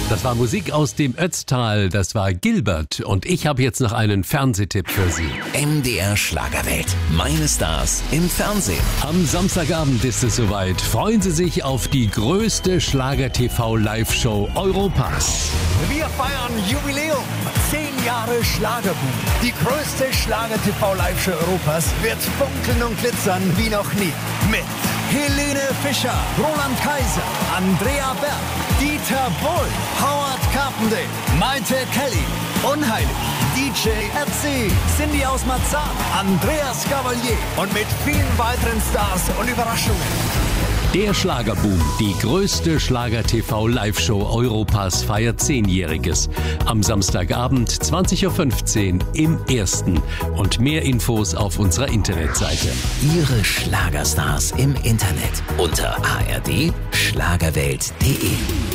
Das war Musik aus dem Ötztal, das war Gilbert. Und ich habe jetzt noch einen Fernsehtipp für Sie. MDR Schlagerwelt. Meine Stars im Fernsehen. Am Samstagabend ist es soweit. Freuen Sie sich auf die größte Schlager-TV-Live-Show Europas. Wir feiern Jubiläum. 10 Jahre Schlagerboom. Die größte Schlager-TV-Live-Show Europas wird funkeln und glitzern wie noch nie. Mit Helene Fischer, Roland Kaiser, Andrea Berg, Dieter Bohlen, Howard Carpendale, Maite Kelly, Unheilig, DJ Ötzi, Cindy aus Marzahn, Andreas Gavalier und mit vielen weiteren Stars und Überraschungen. Der Schlagerboom, die größte Schlager-TV-Live-Show Europas feiert 10-Jähriges. Am Samstagabend 20.15 Uhr im Ersten. Und mehr Infos auf unserer Internetseite. Ihre Schlagerstars im Internet unter ard-schlagerwelt.de.